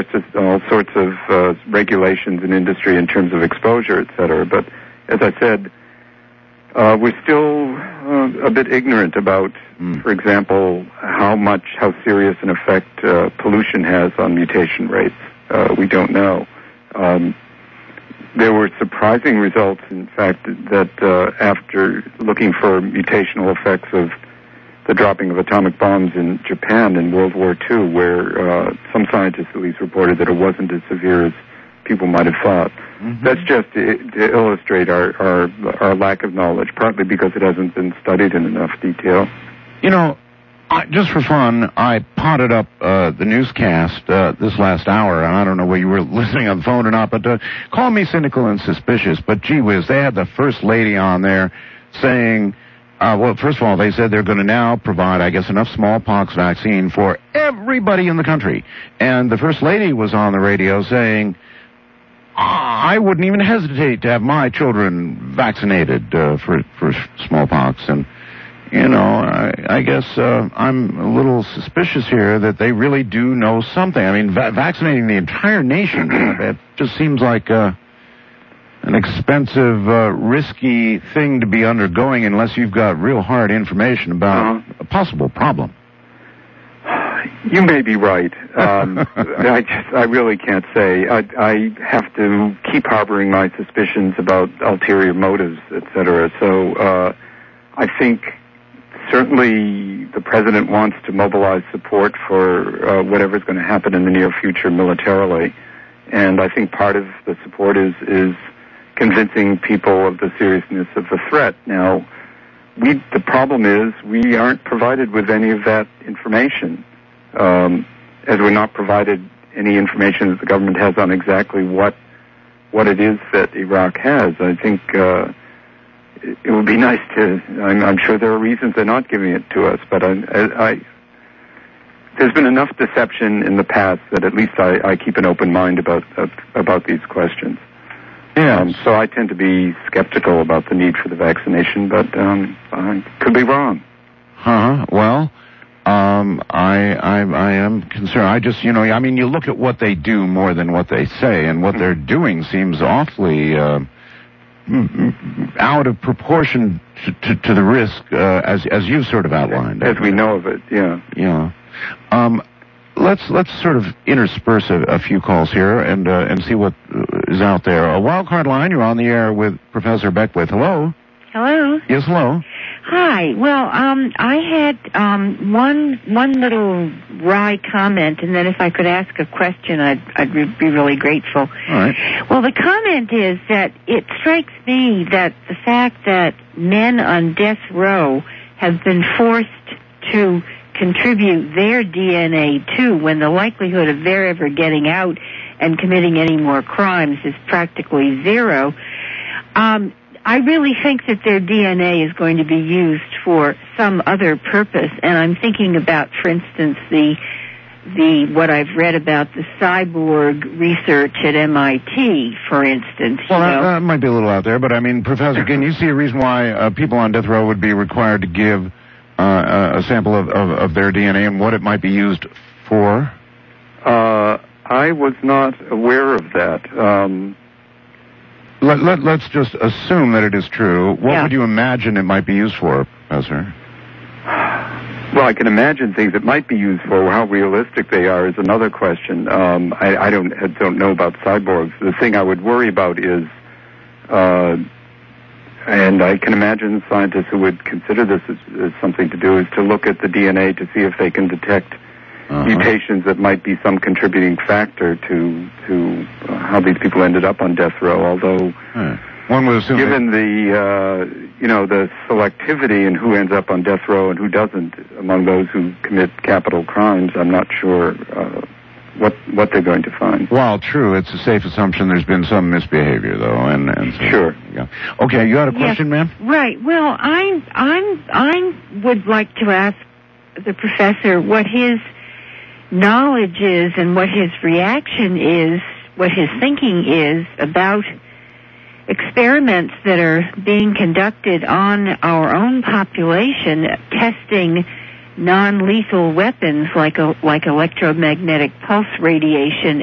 sorts of regulations in industry in terms of exposure, et cetera. But as I said, we're still a bit ignorant about, for example, how serious an effect pollution has on mutation rates. We don't know. There were surprising results, in fact, that after looking for mutational effects of the dropping of atomic bombs in Japan in World War II, where some scientists at least reported that it wasn't as severe as people might have thought. Mm-hmm. That's just to illustrate our lack of knowledge, partly because it hasn't been studied in enough detail. You know, just for fun, I potted up the newscast this last hour, and I don't know whether you were listening on the phone or not, but call me cynical and suspicious, but gee whiz, they had the First Lady on there saying, well, first of all, they said they're going to now provide, I guess, enough smallpox vaccine for everybody in the country. And the First Lady was on the radio saying, I wouldn't even hesitate to have my children vaccinated for smallpox. And, you know, I guess I'm a little suspicious here that they really do know something. I mean, vaccinating the entire nation, it just seems like an expensive, risky thing to be undergoing unless you've got real hard information about a possible problem. You may be right. I really can't say. I have to keep harboring my suspicions about ulterior motives, etc. So I think certainly the president wants to mobilize support for whatever's going to happen in the near future militarily, and I think part of the support is convincing people of the seriousness of the threat. Now, the problem is we aren't provided with any of that information. As we're not provided any information that the government has on exactly what it is that Iraq has. I think it would be nice to. I'm sure there are reasons they're not giving it to us, but there's been enough deception in the past that at least I keep an open mind about these questions. Yeah. So I tend to be skeptical about the need for the vaccination, but I could be wrong. Well, I am concerned. I just, you look at what they do more than what they say, and what they're doing seems awfully out of proportion to the risk, as you've sort of outlined. As we know of it, yeah. Yeah. Let's sort of intersperse a few calls here and see what is out there. A wildcard line, you're on the air with Professor Beckwith. Hello? Hello? Yes, hello. Hi. Well, I had one little wry comment, and then if I could ask a question, I'd be really grateful. All right. Well, the comment is that it strikes me that the fact that men on death row have been forced to contribute their DNA too, when the likelihood of their ever getting out and committing any more crimes is practically zero. I really think that their DNA is going to be used for some other purpose, and I'm thinking about, for instance, the what I've read about the cyborg research at MIT, for instance. Well, that might be a little out there, but I mean, Professor, can you see a reason why people on death row would be required to give a sample of their DNA and what it might be used for? I was not aware of that. Let's just assume that it is true. What would you imagine it might be used for, Professor? Well, I can imagine things it might be used for. How realistic they are is another question. I don't know about cyborgs. The thing I would worry about is, and I can imagine scientists who would consider this as something to do, is to look at the DNA to see if they can detect mutations that might be some contributing factor to how these people ended up on death row. Although, one would assume, given the selectivity in who ends up on death row and who doesn't among those who commit capital crimes, I'm not sure what they're going to find. Well, true. It's a safe assumption there's been some misbehavior, though, and so, sure. Yeah. Okay, you had a question, ma'am? Right. Well, I would like to ask the professor what his knowledge is and what his reaction is, what his thinking is about experiments that are being conducted on our own population, testing non-lethal weapons like electromagnetic pulse radiation